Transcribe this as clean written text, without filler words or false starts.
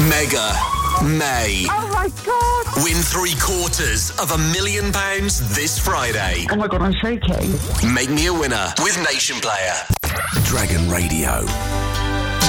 Mega May. Oh my God! Win £750,000 this Friday. Oh my God, I'm shaking. Make me a winner with Nation Player. Dragon Radio.